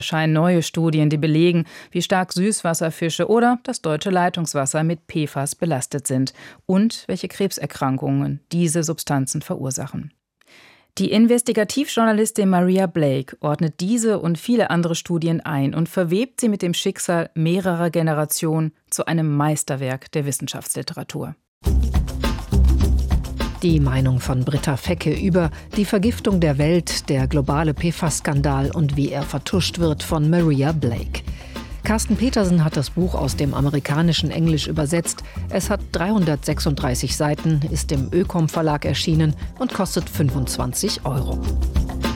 erscheinen neue Studien, die belegen, wie stark Süßwasserfische oder das deutsche Leitungswasser mit PFAS belastet sind und welche Krebserkrankungen diese Substanzen verursachen. Die Investigativjournalistin Maria Blake ordnet diese und viele andere Studien ein und verwebt sie mit dem Schicksal mehrerer Generationen zu einem Meisterwerk der Wissenschaftsliteratur. Die Meinung von Britta Fecke über die Vergiftung der Welt, der globale PFAS-Skandal und wie er vertuscht wird von Maria Blake. Carsten Petersen hat das Buch aus dem amerikanischen Englisch übersetzt. Es hat 336 Seiten, ist im Ökom Verlag erschienen und kostet 25 €.